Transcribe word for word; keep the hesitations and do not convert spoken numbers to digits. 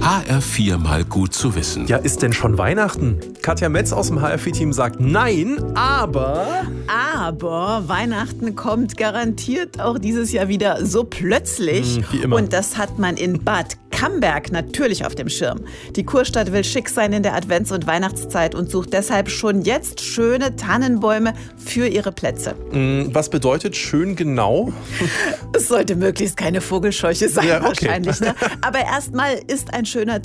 H R vier mal gut zu wissen. Ja, ist denn schon Weihnachten? Katja Metz aus dem H R vier Team sagt nein, aber... Aber Weihnachten kommt garantiert auch dieses Jahr wieder so plötzlich. Hm, wie immer. Und das hat man in Bad Camberg natürlich auf dem Schirm. Die Kurstadt will schick sein in der Advents- und Weihnachtszeit und sucht deshalb schon jetzt schöne Tannenbäume für ihre Plätze. Was bedeutet schön genau? Es sollte möglichst keine Vogelscheuche sein, Ja, okay. wahrscheinlich. Ne? Aber erstmal ist ein schöner